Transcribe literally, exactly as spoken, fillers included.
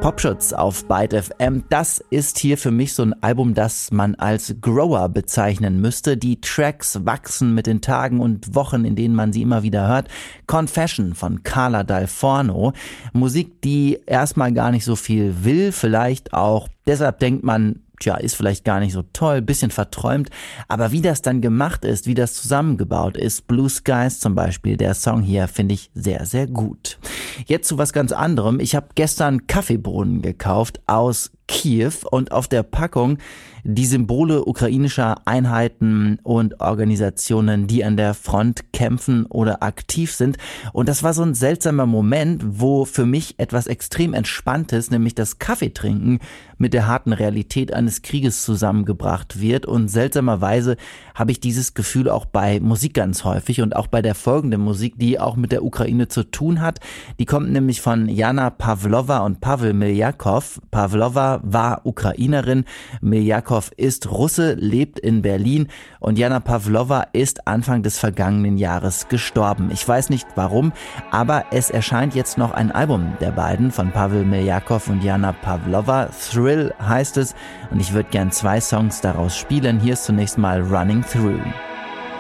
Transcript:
Popschutz auf Byte F M. Das ist hier für mich so ein Album, das man als Grower bezeichnen müsste. Die Tracks wachsen mit den Tagen und Wochen, in denen man sie immer wieder hört. Confession von Carla Dal Forno. Musik, die erstmal gar nicht so viel will, vielleicht auch. Deshalb denkt man, tja, ist vielleicht gar nicht so toll, bisschen verträumt, aber wie das dann gemacht ist, wie das zusammengebaut ist, Blue Skies zum Beispiel, der Song hier, finde ich sehr, sehr gut. Jetzt zu was ganz anderem. Ich habe gestern Kaffeebohnen gekauft aus Kiew und auf der Packung die Symbole ukrainischer Einheiten und Organisationen, die an der Front kämpfen oder aktiv sind. Und das war so ein seltsamer Moment, wo für mich etwas extrem Entspanntes, nämlich das Kaffeetrinken, mit der harten Realität eines Krieges zusammengebracht wird. Und seltsamerweise habe ich dieses Gefühl auch bei Musik ganz häufig und auch bei der folgenden Musik, die auch mit der Ukraine zu tun hat. Die kommt nämlich von Jana Pawlowa und Paweł Miljakow. Pawlowa war Ukrainerin, Miljakow ist Russe, lebt in Berlin und Jana Pawlowa ist Anfang des vergangenen Jahres gestorben. Ich weiß nicht warum, aber es erscheint jetzt noch ein Album der beiden von Paweł Miljakow und Jana Pawlowa. Thrill heißt es und ich würde gern zwei Songs daraus spielen. Hier ist zunächst mal Running Through.